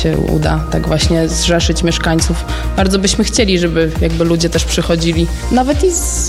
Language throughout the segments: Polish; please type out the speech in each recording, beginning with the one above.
się uda tak właśnie zrzeszyć mieszkańców. Bardzo byśmy chcieli, żeby jakby ludzie też przychodzili, nawet i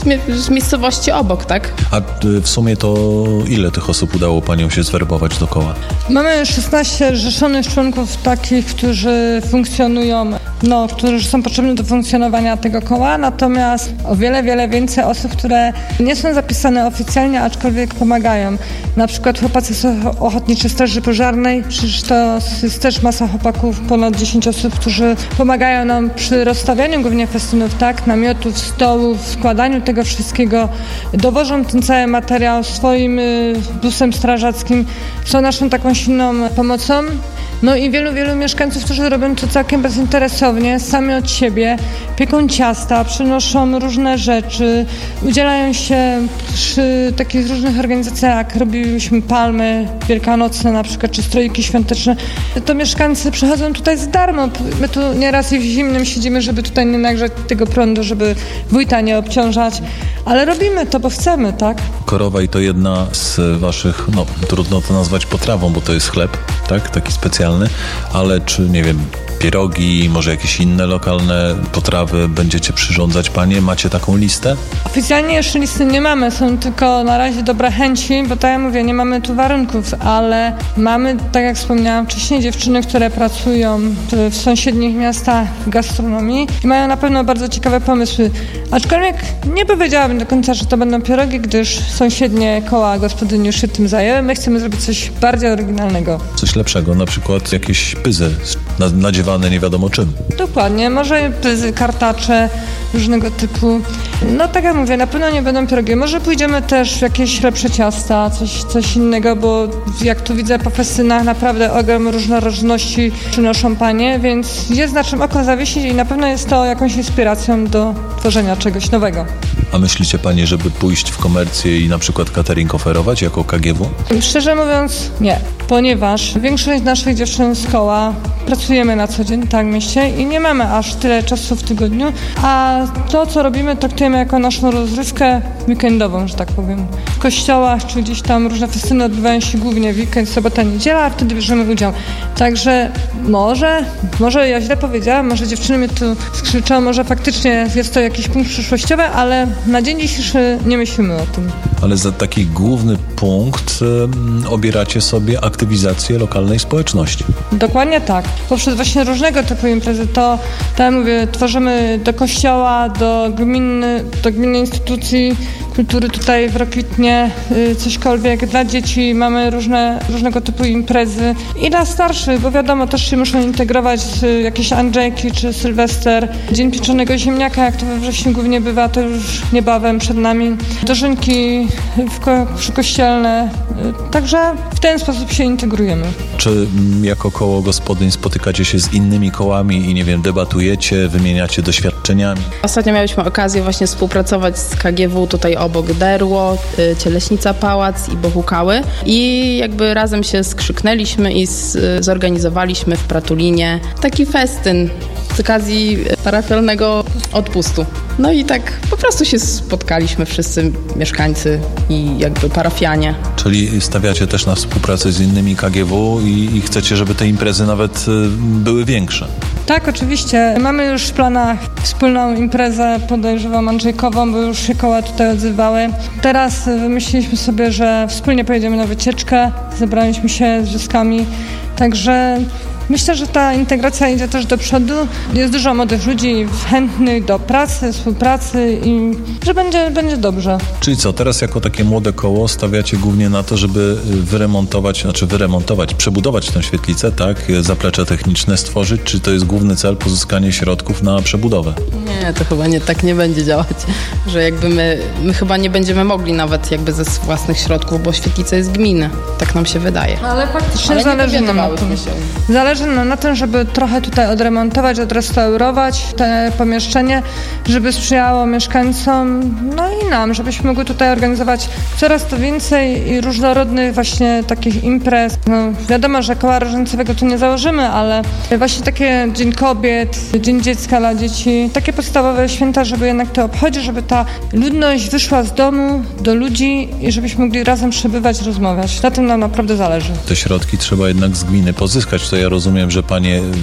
z miejscowości obok, tak? A w sumie to ile tych osób udało paniom się zwerbować do koła? Mamy 16 zrzeszonych członków takich, którzy funkcjonują, którzy są potrzebni do funkcjonowania tego koła, natomiast o wiele, wiele więcej osób, które nie są zapisane oficjalnie, aczkolwiek pomagają. Na przykład chłopacy z Ochotniczej Straży Pożarnej, przecież to jest też masa chłopaków, ponad 10 osób, którzy pomagają nam przy rozstawianiu głównie festynów, tak, namiotów, stołów, składaniu tego wszystkiego, dowożą ten cały materiał swoim busem strażackim, są naszą taką silną pomocą. No i wielu, wielu mieszkańców, którzy robią to całkiem bezinteresownie, sami od siebie, pieką ciasta, przynoszą różne rzeczy, udzielają się przy takich różnych organizacjach, jak robiliśmy palmy wielkanocne na przykład, czy strojki świąteczne. To mieszkańcy przychodzą tutaj za darmo. My tu nieraz i w zimnym siedzimy, żeby tutaj nie nagrzać tego prądu, żeby wójta nie obciążać, ale robimy to, bo chcemy, tak? Korowaj to jedna z waszych, trudno to nazwać potrawą, bo to jest chleb, tak? Taki specjalny, ale czy, nie wiem, pierogi, może jakieś inne lokalne potrawy będziecie przyrządzać panie? Macie taką listę? Oficjalnie jeszcze listy nie mamy, są tylko na razie dobre chęci, bo tak jak mówię, nie mamy tu warunków, ale mamy, tak jak wspomniałam wcześniej, dziewczyny, które pracują w sąsiednich miastach w gastronomii i mają na pewno bardzo ciekawe pomysły. Aczkolwiek nie powiedziałabym do końca, że to będą pierogi, gdyż sąsiednie koła gospodyni już się tym zajęły. My chcemy zrobić coś bardziej oryginalnego. Coś lepszego, na przykład jakieś pyzy nadziewane nie wiadomo czym. Dokładnie, może pyzy, kartacze różnego typu. Tak jak mówię, na pewno nie będą pierogi. Może pójdziemy też w jakieś lepsze ciasta, coś innego, bo jak tu widzę po festynach naprawdę ogrom różnorodności przynoszą panie, więc jest na czym oko zawiesić i na pewno jest to jakąś inspiracją do tworzenia czegoś nowego. A myślicie panie, żeby pójść w komercję i na przykład catering oferować jako KGW? Szczerze mówiąc nie, ponieważ większość naszych dziewczyn z koła pracujemy na co dzień, tak w mieście i nie mamy aż tyle czasu w tygodniu, a to co robimy traktujemy jako naszą rozrywkę weekendową, że tak powiem. W kościołach czy gdzieś tam różne festyny odbywają się głównie w weekend, sobota, niedziela, a wtedy bierzemy udział. Także może ja źle powiedziałam, może dziewczyny mnie tu skrzyczą, może faktycznie jest to jakiś punkt przyszłościowy, ale na dzień dzisiejszy nie myślimy o tym. Ale za taki główny punkt obieracie sobie aktywizację lokalnej społeczności. Dokładnie tak. Poprzez właśnie różnego typu imprezy to, tak jak mówię, tworzymy do kościoła, do gminnej instytucji kultury tutaj w Rokitnie, cośkolwiek dla dzieci, mamy różnego typu imprezy i dla starszych, bo wiadomo, też się muszą integrować jakieś Andrzejki czy Sylwester, Dzień Pieczonego Ziemniaka, jak to we wrześniu głównie bywa, to już niebawem przed nami, dożynki przykościelne, także w ten sposób się integrujemy. Czy jako koło gospodyń spotykacie się z innymi kołami i nie wiem, debatujecie, wymieniacie doświadczeniami? Ostatnio mieliśmy okazję właśnie współpracować z KGW tutaj obok Derło, Cieleśnica Pałac i Bohukały i jakby razem się skrzyknęliśmy i zorganizowaliśmy w Pratulinie taki festyn z okazji parafialnego odpustu. No i tak po prostu się spotkaliśmy wszyscy mieszkańcy i jakby parafianie. Czyli stawiacie też na współpracę z innymi KGW i chcecie, żeby te imprezy nawet były większe? Tak, oczywiście. Mamy już w planach wspólną imprezę, podejrzewam, Andrzejkową, bo już się koła tutaj odzywały. Teraz wymyśliliśmy sobie, że wspólnie pojedziemy na wycieczkę, zebraliśmy się z wioskami, także myślę, że ta integracja idzie też do przodu. Jest dużo młodych ludzi chętnych do pracy, współpracy i że będzie dobrze. Czyli co, teraz jako takie młode koło stawiacie głównie na to, żeby przebudować tę świetlicę, tak? Zaplecze techniczne stworzyć, czy to jest główny cel pozyskanie środków na przebudowę? Nie, to chyba tak nie będzie działać, że jakby my chyba nie będziemy mogli nawet jakby ze własnych środków, bo świetlica jest gminy, tak nam się wydaje. Ale faktycznie zależy nam na tym. Zależy nam na tym, żeby trochę tutaj odremontować, odrestaurować te pomieszczenie, żeby sprzyjało mieszkańcom, no i nam, żebyśmy mogli tutaj organizować coraz to więcej i różnorodnych właśnie takich imprez. No, wiadomo, że koła różańcowego tu nie założymy, ale właśnie takie Dzień Kobiet, Dzień Dziecka dla dzieci, takie podstawowe święta, żeby jednak to obchodzić, żeby ta ludność wyszła z domu do ludzi i żebyśmy mogli razem przebywać, rozmawiać. Na tym nam naprawdę zależy. Te środki trzeba jednak z gminy pozyskać. To ja rozumiem, że panie